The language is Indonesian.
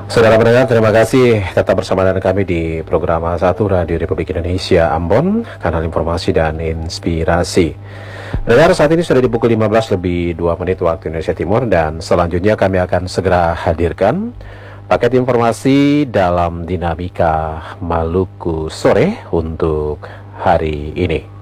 Saudara pendengar, terima kasih tetap bersama dengan kami di program A1 Radio Republik Indonesia Ambon, kanal informasi dan inspirasi. Pendengar, saat ini sudah di pukul 15 lebih 2 menit waktu Indonesia Timur, dan selanjutnya kami akan segera hadirkan paket informasi dalam dinamika Maluku sore untuk hari ini.